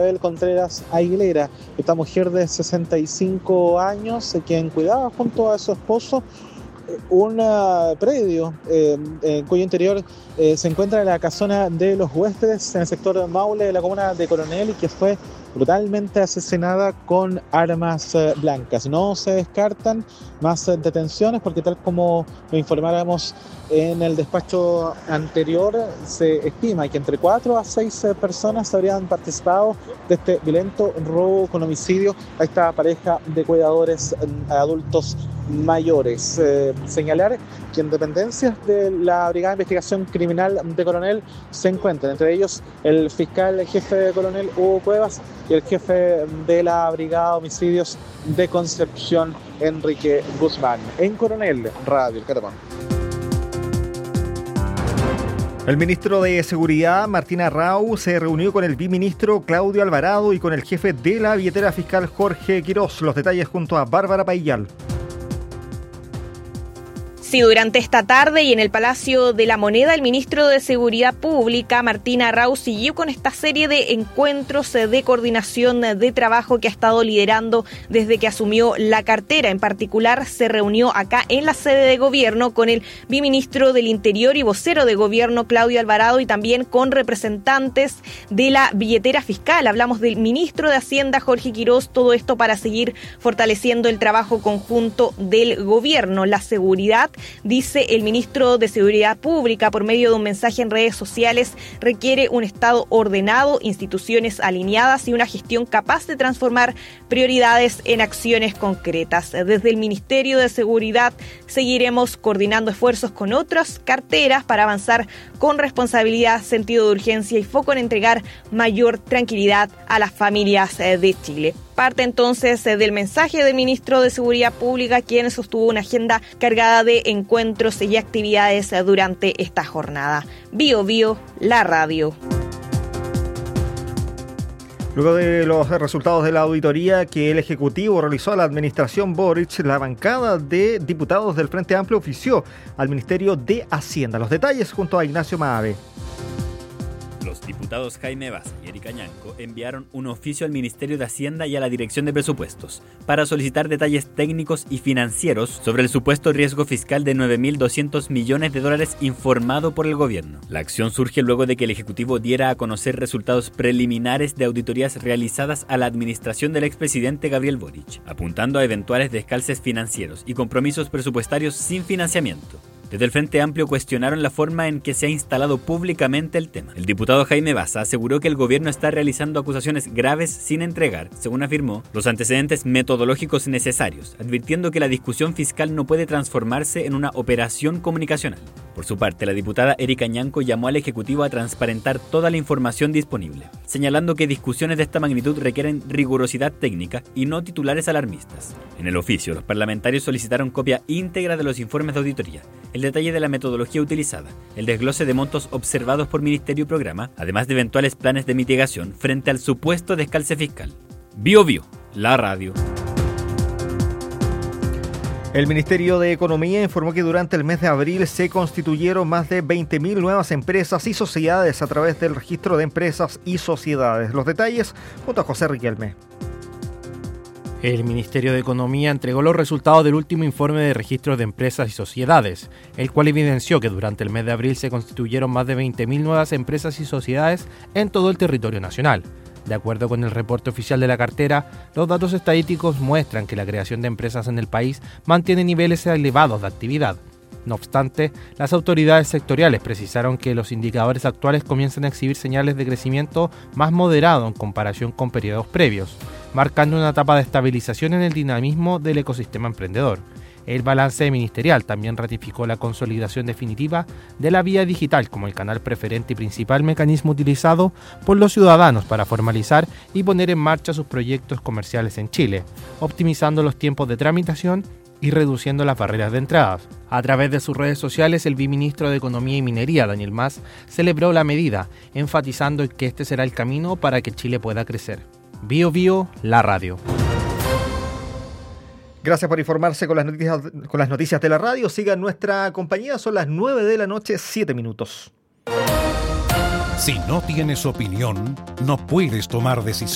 Isabel Contreras Aguilera, esta mujer de 65 años, quien cuidaba junto a su esposo un predio en cuyo interior se encuentra la casona de los huéspedes en el sector de Maule de la comuna de Coronel, y que fue brutalmente asesinada con armas blancas. No se descartan más detenciones porque, tal como lo informáramos en el despacho anterior, se estima que entre 4 a 6 personas habrían participado de este violento robo con homicidio a esta pareja de cuidadores adultos mayores. Señalar que en dependencias de la Brigada de Investigación Criminal de Coronel se encuentran entre ellos el fiscal jefe de Coronel, Hugo Cuevas, y el jefe de la Brigada de Homicidios de Concepción, Enrique Guzmán. En Coronel, Radio El Catamón. El ministro de Seguridad, Martín Arrau, se reunió con el viceministro Claudio Alvarado y con el jefe de la billetera fiscal, Jorge Quirós. Los detalles junto a Bárbara Paillal. Sí, durante esta tarde y en el Palacio de la Moneda, el ministro de Seguridad Pública, Martín Arrau, siguió con esta serie de encuentros de coordinación de trabajo que ha estado liderando desde que asumió la cartera. En particular, se reunió acá en la sede de gobierno con el viceministro del Interior y vocero de gobierno, Claudio Alvarado, y también con representantes de la billetera fiscal. Hablamos del ministro de Hacienda, Jorge Quirós, todo esto para seguir fortaleciendo el trabajo conjunto del gobierno. La seguridad, dice el ministro de Seguridad Pública por medio de un mensaje en redes sociales, requiere un Estado ordenado, instituciones alineadas y una gestión capaz de transformar prioridades en acciones concretas. Desde el Ministerio de Seguridad seguiremos coordinando esfuerzos con otras carteras para avanzar con responsabilidad, sentido de urgencia y foco en entregar mayor tranquilidad a las familias de Chile. Parte entonces del mensaje del ministro de Seguridad Pública, quien sostuvo una agenda cargada de encuentros y actividades durante esta jornada. Bio Bio, la radio. Luego de los resultados de la auditoría que el Ejecutivo realizó a la administración Boric, la bancada de diputados del Frente Amplio ofició al Ministerio de Hacienda. Los detalles junto a Ignacio Maave. Los diputados Jaime Baza y Erika Ñanco enviaron un oficio al Ministerio de Hacienda y a la Dirección de Presupuestos para solicitar detalles técnicos y financieros sobre el supuesto riesgo fiscal de $9.200 millones informado por el gobierno. La acción surge luego de que el Ejecutivo diera a conocer resultados preliminares de auditorías realizadas a la administración del expresidente Gabriel Boric, apuntando a eventuales descalces financieros y compromisos presupuestarios sin financiamiento. Desde el Frente Amplio cuestionaron la forma en que se ha instalado públicamente el tema. El diputado Jaime Baza aseguró que el gobierno está realizando acusaciones graves sin entregar, según afirmó, los antecedentes metodológicos necesarios, advirtiendo que la discusión fiscal no puede transformarse en una operación comunicacional. Por su parte, la diputada Erika Ñanco llamó al Ejecutivo a transparentar toda la información disponible, señalando que discusiones de esta magnitud requieren rigurosidad técnica y no titulares alarmistas. En el oficio, los parlamentarios solicitaron copia íntegra de los informes de auditoría, el detalle de la metodología utilizada, el desglose de montos observados por Ministerio y Programa, además de eventuales planes de mitigación frente al supuesto descalce fiscal. Bio Bio, la radio. El Ministerio de Economía informó que durante el mes de abril se constituyeron más de 20.000 nuevas empresas y sociedades a través del registro de empresas y sociedades. Los detalles junto a José Riquelme. El Ministerio de Economía entregó los resultados del último informe de registros de empresas y sociedades, el cual evidenció que durante el mes de abril se constituyeron más de 20.000 nuevas empresas y sociedades en todo el territorio nacional. De acuerdo con el reporte oficial de la cartera, los datos estadísticos muestran que la creación de empresas en el país mantiene niveles elevados de actividad. No obstante, las autoridades sectoriales precisaron que los indicadores actuales comienzan a exhibir señales de crecimiento más moderado en comparación con periodos previos, marcando una etapa de estabilización en el dinamismo del ecosistema emprendedor. El balance ministerial también ratificó la consolidación definitiva de la vía digital como el canal preferente y principal mecanismo utilizado por los ciudadanos para formalizar y poner en marcha sus proyectos comerciales en Chile, optimizando los tiempos de tramitación y reduciendo las barreras de entradas. A través de sus redes sociales, el viceministro de Economía y Minería, Daniel Mas, celebró la medida, enfatizando que este será el camino para que Chile pueda crecer. Bio Bio, la radio. Gracias por informarse con las noticias de la radio. Sigan nuestra compañía, son las 9 de la noche, 7 minutos. Si no tienes opinión, no puedes tomar decisiones.